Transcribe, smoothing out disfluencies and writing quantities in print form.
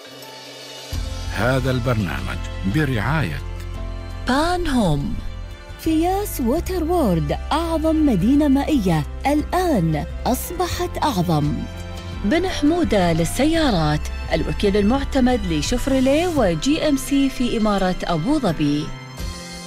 هذا البرنامج برعاية بان هوم. فياس ووتر وورد، أعظم مدينة مائية الآن أصبحت أعظم. بن حمودة للسيارات، الوكيل المعتمد لشفرليه وجي ام سي في إمارة أبو ظبي.